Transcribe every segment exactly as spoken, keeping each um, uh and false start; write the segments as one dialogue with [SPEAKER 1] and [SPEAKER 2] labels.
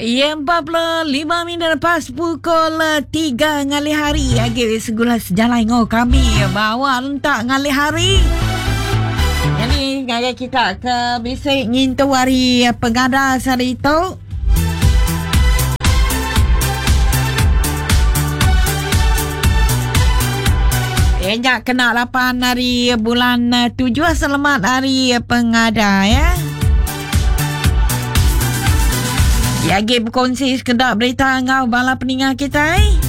[SPEAKER 1] Ya, empat puluh lima minit lepas pukul tiga ngali hari. Lagi segula sejalan ngau kami bawa lentak ngali hari. Jadi gaya kita ke bisik ngintu hari pengada hari itu. Enjak kena lapan hari bulan tujuh. Selamat hari pengada ya. Yagi berkongsi sekedar berita ngau bala peningat kita eh.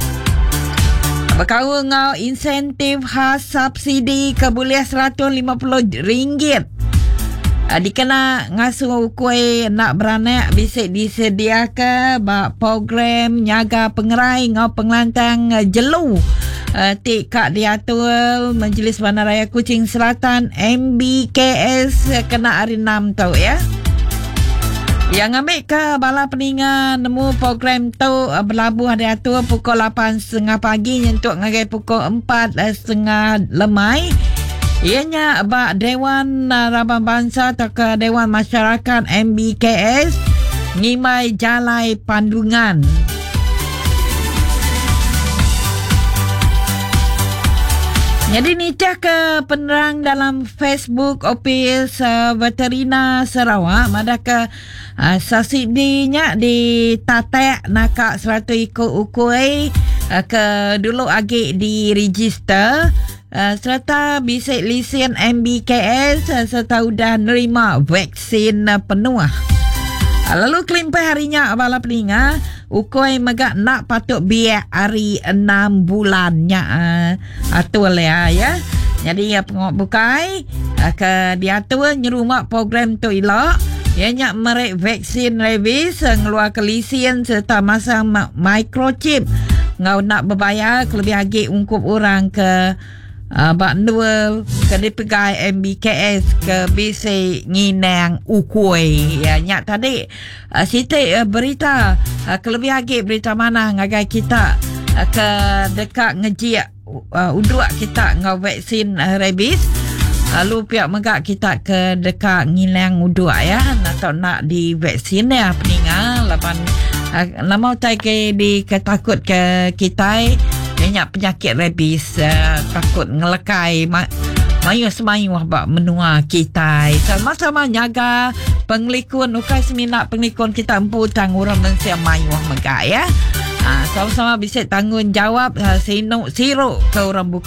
[SPEAKER 1] Berkau ngau insentif khas subsidi kebuliah seratus lima puluh ringgit. Dikena ngasuh kuih nak beranak bisa disediakan bak program nyaga pengerai ngau pengelantang jelu. Uh, Tik Kak diatur Majlis Bandaraya Kuching Selatan M B K S kena hari enam tau ya. Yang ambil ke bala peningan nemu program tu uh, berlabuh diatur pukul lapan tiga puluh pagi nyentuk ngagai pukul empat tiga puluh lemai. Ianya bak Dewan uh, Rabang Bangsa atau ke Dewan Masyarakat M B K S ngimai jalai pandungan. Jadi nicah ke penerang dalam Facebook Opis uh, Veterina Sarawak madaka uh, subsidinya ditatak nakak seratus ikut ukui uh, ke dulu agi di register uh, serta bisik lisen M B K S uh, serta sudah nerima vaksin uh, penuh. Lalu kelimpai harinya bala peninga ukoi megak nak patut biar hari enam bulannya uh, atul ya ya. Jadi ya pengok bukai uh, ke diatur nyerumak program tu ilok ianya merek vaksin rabies uh, ngeluar kelisian serta masang ma- microchip ngau nak berbayar kelebih lagi ungkup orang ke Uh, bak dua ke dipegai M B K S ke bisi nginang ukui ya nyak tadi uh, sitik uh, berita uh, kelebih lagi berita mana ngagai kita uh, ke dekat ngejia uh, uduk kita ngau vaksin uh, rabies lalu pihak megak kita ke dekat nginang uduk ya atau nak di vaksin ya peningal lapan uh, lama tai ke di ketakut ke kita banyak penyakit rabies uh, takut ngelekai ma- mayu semayuh bak menua kita sama-sama nyaga penglikun ukai seminak penglikun kita empu tang orang mensia mayuh megak ya uh, sama-sama bisa tanggungjawab uh, sino siro ke orang buka